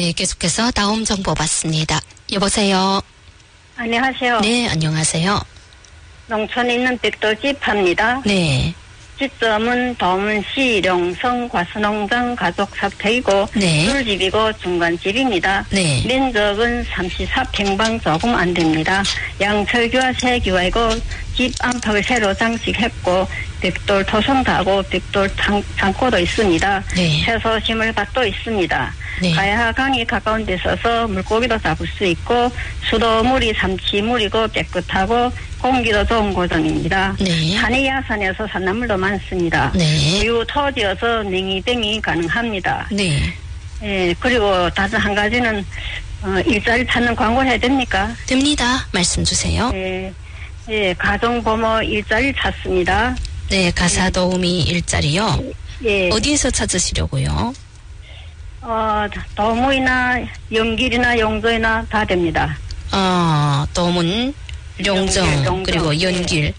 네, 계속해서 다음 정보 받습니다. 여보세요. 안녕하세요. 네, 안녕하세요. 농촌에 있는 벽돌집 팝니다. 네. 지점은 도문시 룡성 과수농장 가족사택이고 네. 둘집이고 중간집입니다. 네. 면적은 34평방 조금 안 됩니다. 양철기와 세기와이고 집 안팎을 새로 장식했고 벽돌 토성도 하고 벽돌 창고도 있습니다. 네. 채소 심을 밭도 있습니다. 네. 가야하 강이 가까운 데 있어서 물고기도 잡을 수 있고 수도물이 삼치물이고 깨끗하고 공기도 좋은 고장입니다. 네. 산이 야산이어서 산나물도 많습니다. 네. 그리고 토지여서 냉이병이 가능합니다. 네. 예, 그리고 다른 한 가지는 일자리 찾는 광고를 해야 됩니까? 됩니다. 말씀 주세요. 예, 예, 가정부모 일자리 찾습니다. 네, 가사도우미 일자리요. 예, 어디에서 찾으시려고요? 도무이나 연길이나 용조이나 다 됩니다. 도문, 용정, 용정, 그리고 예. 연길.